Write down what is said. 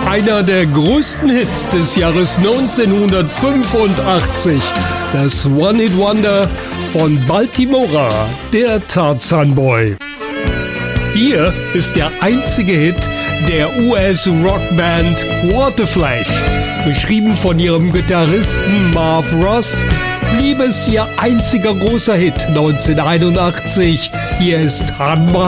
einer der größten Hits des Jahres 1985. Das One-Hit-Wonder von Baltimora, der Tarzan Boy. Hier ist der einzige Hit der US-Rockband Waterflash. Geschrieben von ihrem Gitarristen Marv Ross, blieb es ihr einziger großer Hit 1981. Hier ist Run